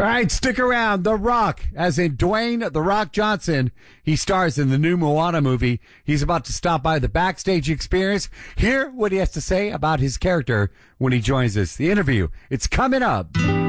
All right, stick around. The Rock, as in Dwayne The Rock Johnson, he stars in the new Moana movie. He's about to stop by the Backstage Experience. Hear what he has to say about his character when he joins us. The interview, it's coming up.